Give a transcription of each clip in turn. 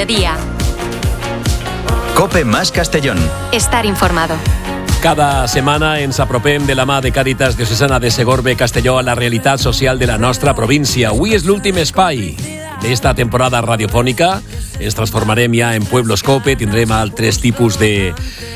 mediodía. COPE más Castellón. Estar informado. Cada setmana ens apropem de la mà de Càritas Diocesana de Segorbe Castelló a la realitat social de la nostra província. Avui és l'últim espai d'esta temporada radiofònica. Ens transformarem ja en Pueblos COPE, tindrem altres tipus de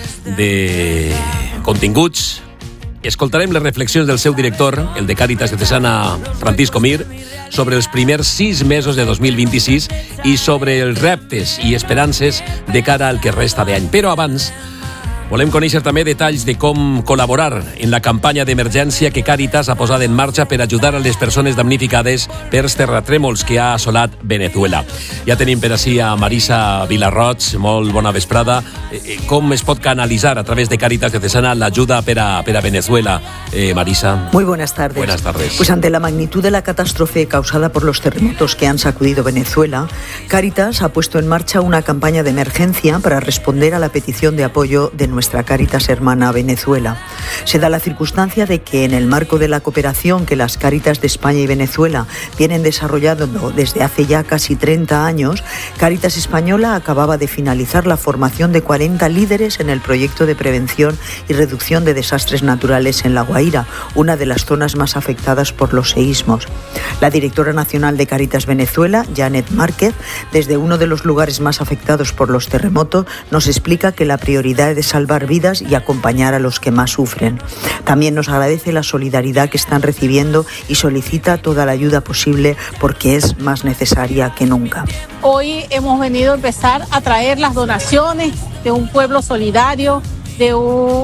continguts. Escoltarem les reflexions del seu director, el de Càritas Diocesana, Francisco Mir, sobre els primers 6 mesos de 2026 i sobre els reptes i esperances de cara al que resta d'any. Però abans volem conèixer també detalls de com col·laborar en la campanya d'emergència que Càritas ha posat en marxa per ajudar a les persones damnificades pels terratrèmols que ha assolat Venezuela. Ja tenim per ací a Marisa Vilarroig, molt bona vesprada. Com es pot canalitzar a través de Càritas Diocesana l'ayuda per a Venezuela, Marisa? Muy buenas tardes. Buenas tardes. Pues ante la magnitud de la catástrofe causada por los terremotos que han sacudido Venezuela, Càritas ha puesto en marcha una campaña de emergencia para responder a la petición de apoyo de nuestra Càritas hermana Venezuela. Se da la circunstancia de que en el marco de la cooperación que las Càritas de España y Venezuela vienen desarrollando desde hace ya casi 30 años, Càritas Española acababa de finalizar la formación de 40 líderes en el proyecto de prevención y reducción de desastres naturales en La Guaira, una de las zonas más afectadas por los seísmos. La directora nacional de Càritas Venezuela, Janet Márquez, desde uno de los lugares más afectados por los terremotos, nos explica que la prioridad es salvar vidas y acompañar a los que más sufren. También nos agradece la solidaridad que están recibiendo y solicita toda la ayuda posible porque es más necesaria que nunca. Hoy hemos venido a empezar a traer las donaciones de un pueblo solidario, de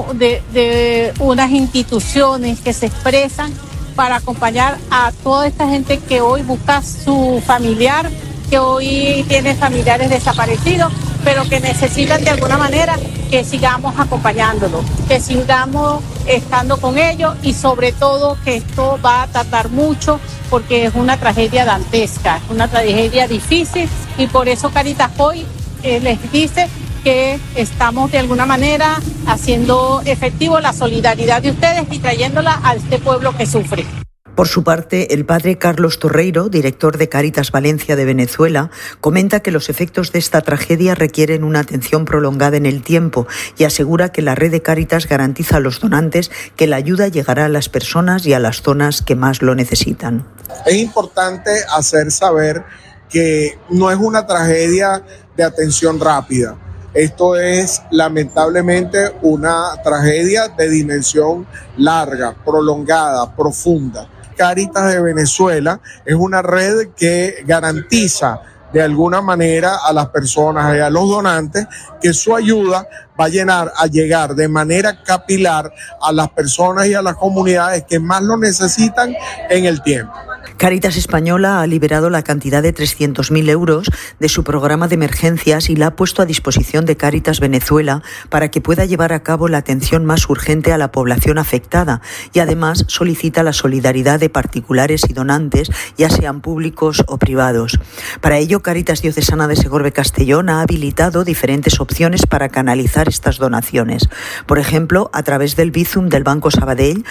unas instituciones que se expresan para acompañar a toda esta gente que hoy busca su familiar, que hoy tiene familiares desaparecidos, pero que necesitan de alguna manera que sigamos acompañándolos, que sigamos estando con ellos y sobre todo que esto va a tratar mucho porque es una tragedia dantesca, es una tragedia difícil y por eso Càritas hoy les dice que estamos de alguna manera haciendo efectivo la solidaridad de ustedes y trayéndola a este pueblo que sufre. Por su parte, el padre Carlos Torreiro, director de Càritas Valencia de Venezuela, comenta que los efectos de esta tragedia requieren una atención prolongada en el tiempo y asegura que la red de Càritas garantiza a los donantes que la ayuda llegará a las personas y a las zonas que más lo necesitan. Es importante hacer saber que no es una tragedia de atención rápida. Esto es lamentablemente una tragedia de dimensión larga, prolongada, profunda. Càritas de Venezuela es una red que garantiza de alguna manera a las personas y a los donantes que su ayuda va a llegar de manera capilar a las personas y a las comunidades que más lo necesitan en el tiempo. Càritas Española ha liberado la cantidad de 300.000 euros de su programa de emergencias y la ha puesto a disposición de Càritas Venezuela para que pueda llevar a cabo la atención más urgente a la población afectada y además solicita la solidaridad de particulares y donantes, ya sean públicos o privados. Para ello, Càritas Diocesana de Segorbe Castellón ha habilitado diferentes opciones para canalizar estas donaciones. Por ejemplo, a través del Bizum del Banco Sabadell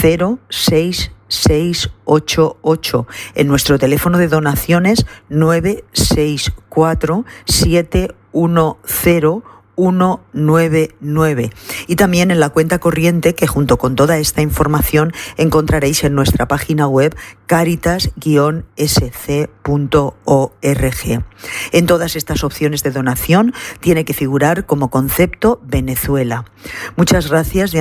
06688, en nuestro teléfono de donaciones 964 710 199 y también en la cuenta corriente que junto con toda esta información encontraréis en nuestra página web caritas-sc.org. En todas estas opciones de donación tiene que figurar como concepto Venezuela. Muchas gracias.